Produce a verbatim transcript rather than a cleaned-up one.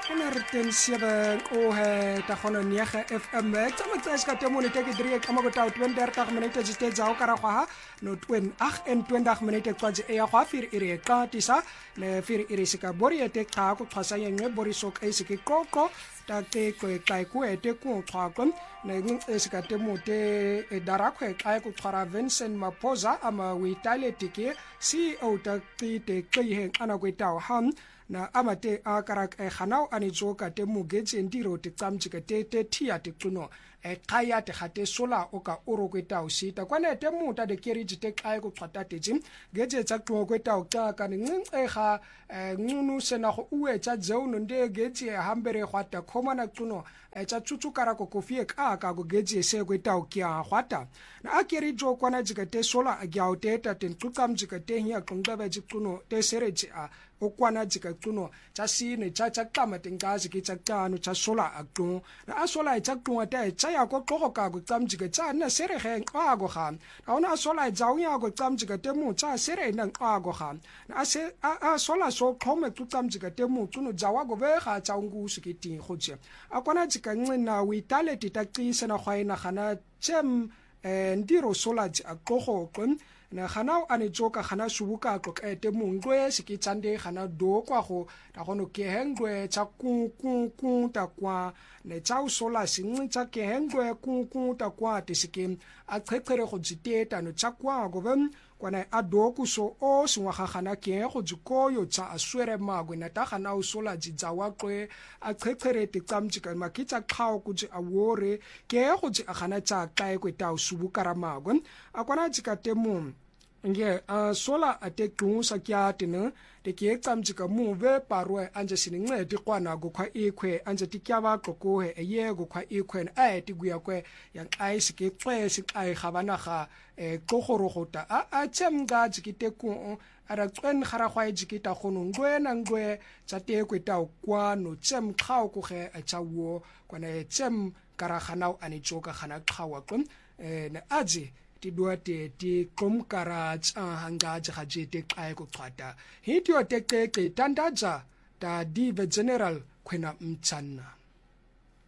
honderd zeven O he ta khona nege F M tsa motsa ka temone te ke drie ka mo ta thirty minute tse tsa o kara gwa no twenty minute kwa je ya gwa fir ire ka tisa ne fir ire se ka bori ete ka ko phasa yengwe bori sok e se ke koko ta te ko kai ku ete ku thwa kon ne ngin e se ka temote e darakwe kai ku thara Vincent Maposa ama we tike C E O ta te ke he ana ko ta ham na amate a karak e khanau ani joka te mugetse ndiro te tsamjika te te thia te tsuno e khaya te khate sola o ka oro kweta o sita kwane te muta de keriji te kai ko xata te jim getse tsa tlo kweta o ka ka ngin e kha ngunu sena go uwe tsa dzeu no nde getse hambere khwata khomana tsuno e tsa tsutsu kara ko kofie ka ka go getse se kweta o kya khwata na akeri jo kwana jika te sola a gya o te ta te tsukamjika te hiya kungba ba jikuno te sereji a okwana jika tsuno tsa sine tsa tsa kama tengazi ki tsa kano tsa sola akto na asola e tsa tsunga te tsa ya ko tlhogo ka go tsamjika tsa na sere ge a go ga na ona asola e tsa unya go tsamjika te mu tsa sere na a go ga na ase a sola so khome tu tsamjika te mu tsuno jawa go be ga tsa ungu sikiti gotse akwana jika ncina we talent ta qisa na khwaina gana chem ndiro sola a tlogo qon na gana ane joka gana subuka go ka te mungwe se ke tsande gana do kwa go ta gono ke hengwe tsa ku ku ku ta kwa ne tsa sola singwe tsa ke hengwe ku ku ta kwa te sike a qhekhere go jiteta no tsa kwa go bem kwana a do ku so o singwa gana ke go jikoyo tsa aswere magwe na ta gana o sola jitsawa kwe a qhekhere te tsamjika makitsa khao ku ji awore ke go ji gana tsa kae kwe ta subuka ra magwe a kwana jika temu nge a sola ate kunsa kya tene te ke tsamjika mu ve parwe anje sininge ti kwana go kwa ikwe anje ti kya ba koko he ye go kwa ikwe a ti guya kwe yang ai sike twe sik ai khabana ga e kogorogota a a tsemga jikite ku ara twen khara khwa jikita khono ngwe na ngwe tsa te kwe ta kwa no tsem khao ku ge a tsawo kwana tsem karaghanau ani joka khana khawa kon na aje ti duate ti komkara tsa hanga ja jete kai ko xata hitio te te tandaja ta dive general khwena mtsana